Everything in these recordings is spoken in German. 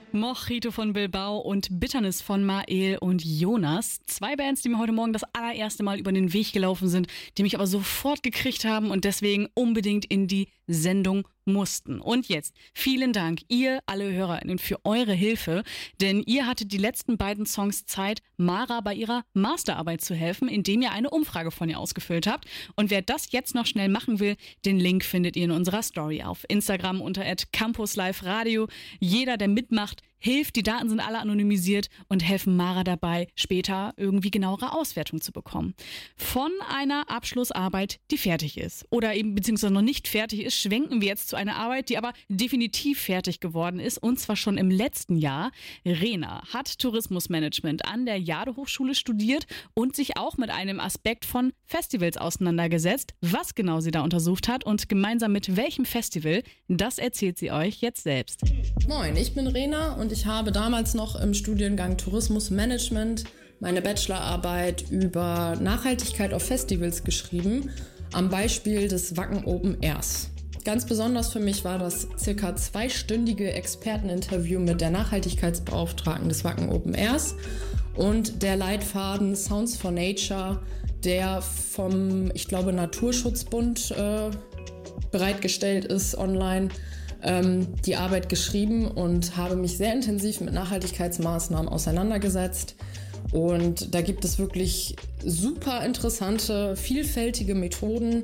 Mojito von Bilbao und Bitternis von Mael und Jonas. 2 Bands, die mir heute Morgen das allererste Mal über den Weg gelaufen sind, die mich aber sofort gekriegt haben und deswegen unbedingt in die Sendung mussten. Und jetzt vielen Dank, ihr alle HörerInnen, für eure Hilfe, denn ihr hattet die letzten beiden Songs Zeit, Mara bei ihrer Masterarbeit zu helfen, indem ihr eine Umfrage von ihr ausgefüllt habt. Und wer das jetzt noch schnell machen will, den Link findet ihr in unserer Story auf Instagram unter @campusliveradio. Jeder, der mitmacht, hilft. Die Daten sind alle anonymisiert und helfen Mara dabei, später irgendwie genauere Auswertung zu bekommen. Von einer Abschlussarbeit, die fertig ist oder eben beziehungsweise noch nicht fertig ist, schwenken wir jetzt zu einer Arbeit, die aber definitiv fertig geworden ist, und zwar schon im letzten Jahr. Rena hat Tourismusmanagement an der Jade-Hochschule studiert und sich auch mit einem Aspekt von Festivals auseinandergesetzt. Was genau sie da untersucht hat und gemeinsam mit welchem Festival, das erzählt sie euch jetzt selbst. Moin, ich bin Rena und ich habe damals noch im Studiengang Tourismusmanagement meine Bachelorarbeit über Nachhaltigkeit auf Festivals geschrieben, am Beispiel des Wacken Open Airs. Ganz besonders für mich war das circa 2-stündige Experteninterview mit der Nachhaltigkeitsbeauftragten des Wacken Open Airs und der Leitfaden Sounds for Nature, der vom, ich glaube, Naturschutzbund bereitgestellt ist online, die Arbeit geschrieben und habe mich sehr intensiv mit Nachhaltigkeitsmaßnahmen auseinandergesetzt. Und da gibt es wirklich super interessante, vielfältige Methoden,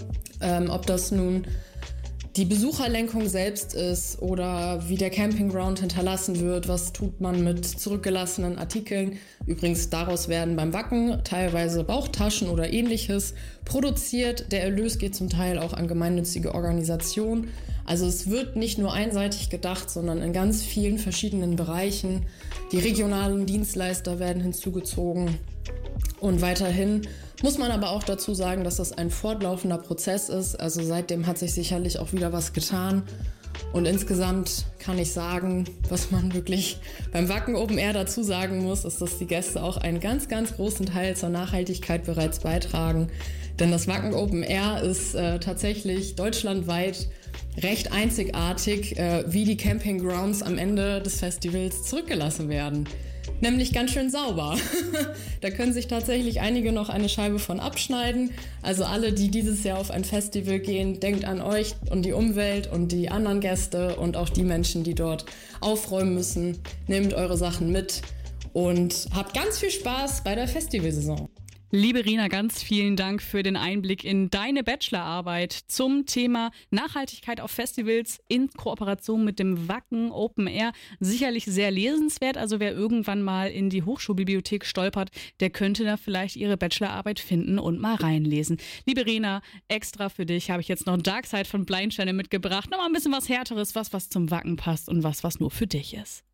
ob das nun die Besucherlenkung selbst ist oder wie der Campingground hinterlassen wird, was tut man mit zurückgelassenen Artikeln. Übrigens, daraus werden beim Wacken teilweise Bauchtaschen oder ähnliches produziert. Der Erlös geht zum Teil auch an gemeinnützige Organisationen. Also es wird nicht nur einseitig gedacht, sondern in ganz vielen verschiedenen Bereichen. Die regionalen Dienstleister werden hinzugezogen. Und weiterhin muss man aber auch dazu sagen, dass das ein fortlaufender Prozess ist. Also seitdem hat sich sicherlich auch wieder was getan. Und insgesamt kann ich sagen, was man wirklich beim Wacken Open Air dazu sagen muss, ist, dass die Gäste auch einen ganz, ganz großen Teil zur Nachhaltigkeit bereits beitragen. Denn das Wacken Open Air ist tatsächlich deutschlandweit recht einzigartig, wie die Campinggrounds am Ende des Festivals zurückgelassen werden. Nämlich ganz schön sauber. Da können sich tatsächlich einige noch eine Scheibe von abschneiden. Also alle, die dieses Jahr auf ein Festival gehen, denkt an euch und die Umwelt und die anderen Gäste und auch die Menschen, die dort aufräumen müssen. Nehmt eure Sachen mit und habt ganz viel Spaß bei der Festivalsaison. Liebe Rena, ganz vielen Dank für den Einblick in deine Bachelorarbeit zum Thema Nachhaltigkeit auf Festivals in Kooperation mit dem Wacken Open Air. Sicherlich sehr lesenswert, also wer irgendwann mal in die Hochschulbibliothek stolpert, der könnte da vielleicht ihre Bachelorarbeit finden und mal reinlesen. Liebe Rena, extra für dich habe ich jetzt noch Dark Side von Blindsteine mitgebracht. Nochmal ein bisschen was Härteres, was zum Wacken passt und was nur für dich ist.